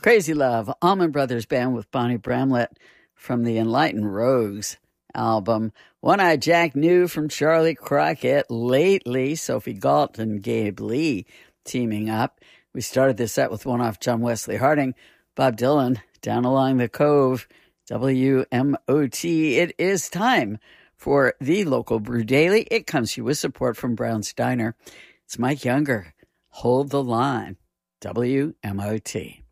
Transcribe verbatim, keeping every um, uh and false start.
Crazy Love, Allman Brothers Band with Bonnie Bramlett from the Enlightened Rogues album. One-Eyed Jack New from Charlie Crockett. Lately, Sophie Galt and Gabe Lee teaming up. We started this set with one off John Wesley Harding, Bob Dylan, Down Along the Cove, W M O T. It is time for the local Brew Daily. It comes to you with support from Brown's Diner. It's Mike Younger. Hold the line. W M O T.